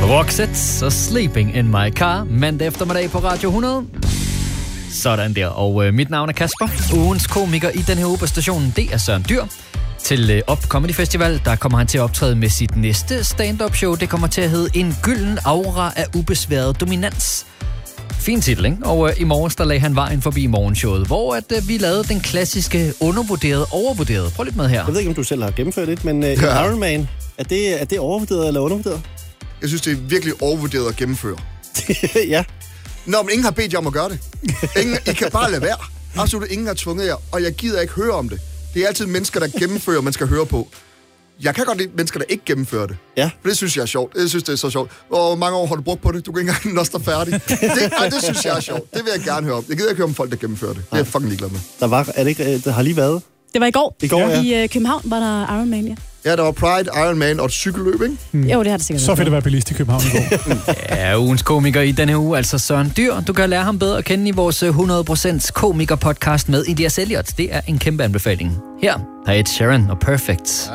Roxette og Sleeping in My Car, mandag eftermiddag på Radio 100. Sådan der, og mit navn er Kasper. Ugens komiker i den her uge på stationen, det er Søren Dyr. Til Up Comedy Festival, der kommer han til at optræde med sit næste stand-up show. Det kommer til at hedde En gylden aura af ubesværet dominans. Fin titel, ikke? Og i morges, der lagde han vejen forbi morgenshowet, hvor vi lavede den klassiske undervurderede, overvurderede. Prøv lidt med her. Jeg ved ikke, om du selv har gennemført det, men Iron Man, er det overvurderet eller undervurderet? Jeg synes, det er virkelig overvurderet at gennemføre. Ja. Nå, men ingen har bedt jer om at gøre det. I kan bare lade være. Absolut ingen har tvunget jer, og jeg gider ikke høre om det. Det er altid mennesker, der gennemfører, man skal høre på. Jeg kan godt lide mennesker, der ikke gennemfører det. Ja. For det synes jeg er sjovt. Jeg synes, det er så sjovt. Hvor mange år har du brugt på det? Du kan ikke engang nås dig færdig. Det synes jeg er sjovt. Det vil jeg gerne høre om. Jeg gider ikke høre om folk, der gennemfører det. Det er jeg fucking ligeglad med. Der har lige været. Det var i går. I går, ja. I København var der Iron Man, ja. Ja, der var Pride, Iron Man og et cykelløb, ikke? Jo, det har det sikkert. Så fedt at være bilist i København i går. Ja, ugens komiker i denne uge, altså Søren Dyr. Du kan lære ham bedre at kende i vores 100% komiker-podcast med Elias Elliot. Det er en kæmpe anbefaling. Her er Ed Sheeran og Perfect.